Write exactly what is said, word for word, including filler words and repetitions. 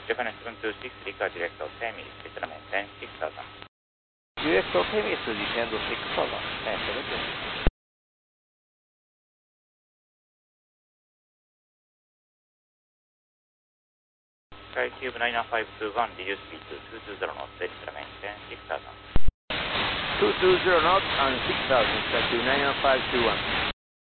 Japan seven two six, Rica direct to Temis, Vietnam ten six thousand. Direct to Temis, descend to six thousand. ten seventeen. SkyCube nine five two one, reduce speed to two two zero knots, Vietnam ten six thousand. two two zero knots and six thousand, SkyCube nine five two one.